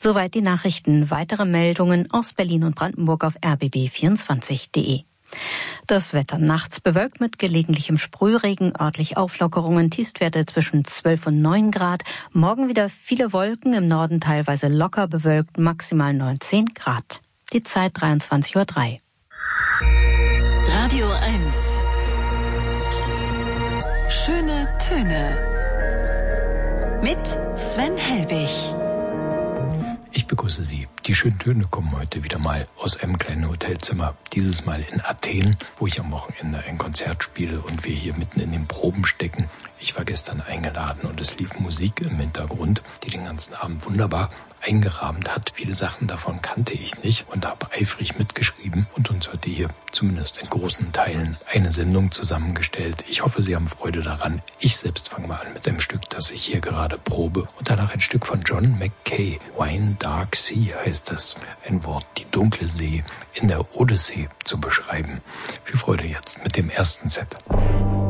Soweit die Nachrichten. Weitere Meldungen aus Berlin und Brandenburg auf rbb24.de. Das Wetter nachts bewölkt mit gelegentlichem Sprühregen, örtlich Auflockerungen, Tiefstwerte zwischen 12 und 9 Grad. Morgen wieder viele Wolken, im Norden teilweise locker bewölkt, maximal 19 Grad. Die Zeit 23:03 Uhr. Radio 1. Schöne Töne. Mit Sven Helbig. Ich begrüße Sie. Die schönen Töne kommen heute wieder mal aus einem kleinen Hotelzimmer. Dieses Mal in Athen, wo ich am Wochenende ein Konzert spiele und wir hier mitten in den Proben stecken. Ich war gestern eingeladen und es lief Musik im Hintergrund, die den ganzen Abend wunderbar eingerahmt hat. Viele Sachen davon kannte ich nicht und habe eifrig mitgeschrieben und uns heute hier zumindest in großen Teilen eine Sendung zusammengestellt. Ich hoffe, Sie haben Freude daran. Ich selbst fange mal an mit einem Stück, das ich hier gerade probe und danach ein Stück von John Mackay. Wine Dark Sea heißt es. Ein Wort, die dunkle See in der Odyssee zu beschreiben. Viel Freude jetzt mit dem ersten Set.